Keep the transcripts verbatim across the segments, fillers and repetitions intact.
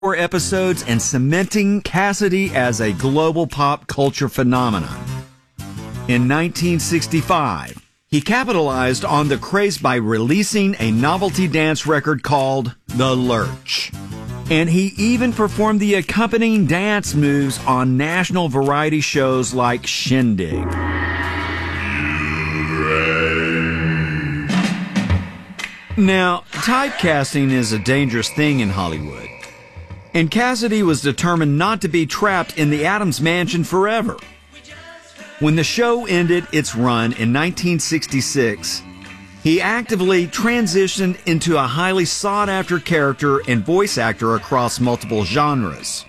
four episodes and cementing Cassidy as a global pop culture phenomenon. In nineteen sixty-five, he capitalized on the craze by releasing a novelty dance record called The Lurch. And he even performed the accompanying dance moves on national variety shows like Shindig. Now, typecasting is a dangerous thing in Hollywood. And Cassidy was determined not to be trapped in the Addams Mansion forever. When the show ended its run in nineteen sixty-six, he actively transitioned into a highly sought-after character and voice actor across multiple genres.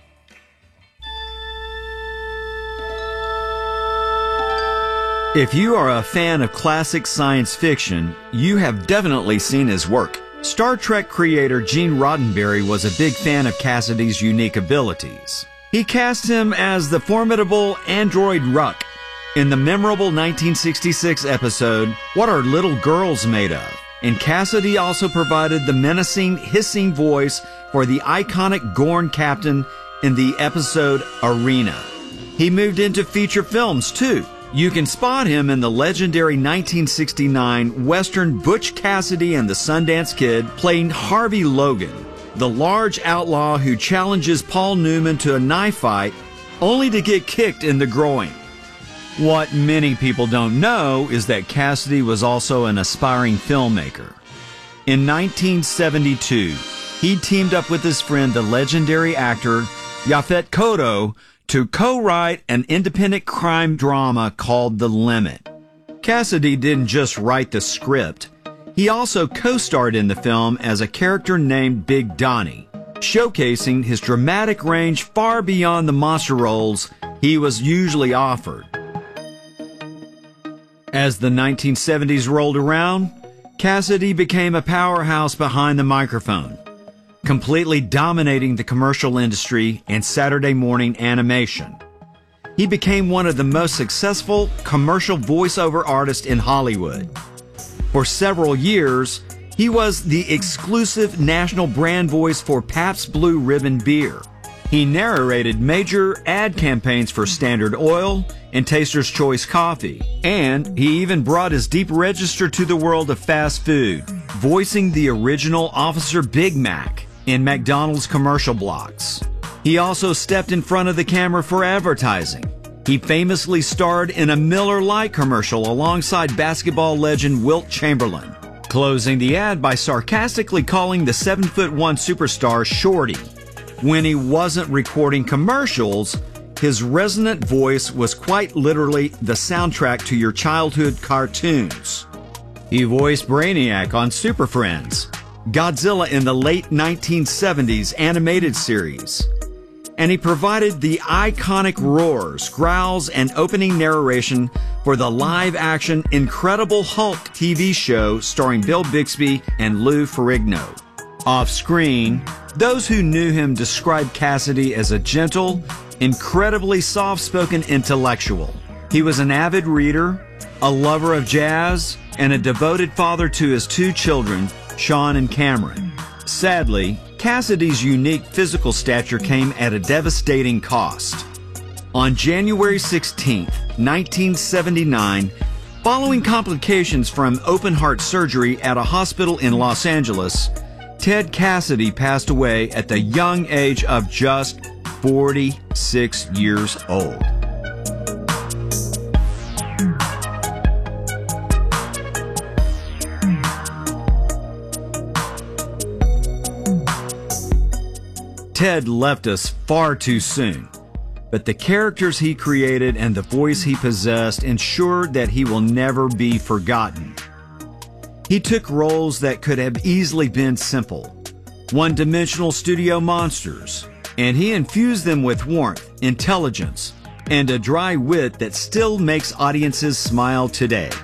If you are a fan of classic science fiction, you have definitely seen his work. Star Trek creator Gene Roddenberry was a big fan of Cassidy's unique abilities. He cast him as the formidable android Ruck in the memorable nineteen sixty-six episode, What Are Little Girls Made Of? And Cassidy also provided the menacing, hissing voice for the iconic Gorn captain in the episode Arena. He moved into feature films, too. You can spot him in the legendary nineteen sixty-nine Western Butch Cassidy and the Sundance Kid, playing Harvey Logan, the large outlaw who challenges Paul Newman to a knife fight, only to get kicked in the groin. What many people don't know is that Cassidy was also an aspiring filmmaker. In nineteen seventy-two, he teamed up with his friend, the legendary actor Yaphet Kotto, to co-write an independent crime drama called The Limit. Cassidy didn't just write the script. He also co-starred in the film as a character named Big Donnie, showcasing his dramatic range far beyond the monster roles he was usually offered. As the nineteen seventies rolled around, Cassidy became a powerhouse behind the microphone, completely dominating the commercial industry and Saturday morning animation. He became one of the most successful commercial voiceover artists in Hollywood. For several years, he was the exclusive national brand voice for Pabst Blue Ribbon beer. He narrated major ad campaigns for Standard Oil and Taster's Choice coffee. And he even brought his deep register to the world of fast food, voicing the original Officer Big Mac in McDonald's commercial blocks. He also stepped in front of the camera for advertising. He famously starred in a Miller Lite commercial alongside basketball legend Wilt Chamberlain, closing the ad by sarcastically calling the seven foot one superstar Shorty. When he wasn't recording commercials, his resonant voice was quite literally the soundtrack to your childhood cartoons. He voiced Brainiac on Super Friends, Godzilla in the late nineteen seventies animated series, and he provided the iconic roars, growls, and opening narration for the live-action Incredible Hulk T V show starring Bill Bixby and Lou Ferrigno. Off-screen, those who knew him described Cassidy as a gentle, incredibly soft-spoken intellectual. He was an avid reader, a lover of jazz, and a devoted father to his two children, Sean and Cameron. Sadly, Cassidy's unique physical stature came at a devastating cost. On January sixteenth, nineteen seventy-nine, following complications from open-heart surgery at a hospital in Los Angeles, Ted Cassidy passed away at the young age of just forty-six years old. Ted left us far too soon, but the characters he created and the voice he possessed ensured that he will never be forgotten. He took roles that could have easily been simple, one-dimensional studio monsters, and he infused them with warmth, intelligence, and a dry wit that still makes audiences smile today.